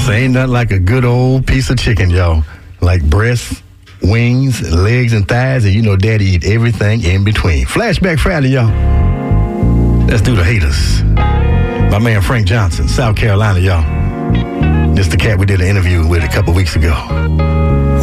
say ain't nothing like a good old piece of chicken, y'all. Like breasts, wings, legs, and thighs, and you know Daddy eat everything in between. Flashback Friday, y'all. Let's do the haters. My man Frank Johnson, South Carolina, y'all. This the cat we did an interview with a couple weeks ago.